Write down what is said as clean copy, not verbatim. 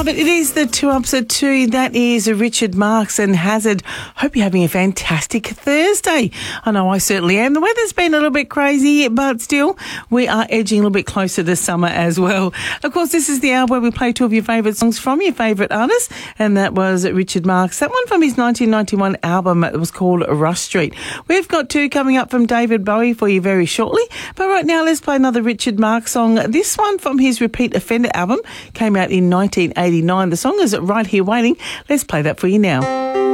Oh, but it is the 2 Ups at 2. That is Richard Marx and Hazard. Hope you're having a fantastic Thursday. I know I certainly am. The weather's been a little bit crazy, but still, we are edging a little bit closer to summer as well. Of course, this is the hour where we play two of your favourite songs from your favourite artists, and that was Richard Marx. That one from his 1991 album that was called Rush Street. We've got two coming up from David Bowie for you very shortly, but right now let's play another Richard Marx song. This one from his Repeat Offender album came out in 1989. The song is Right Here Waiting. Let's play that for you now.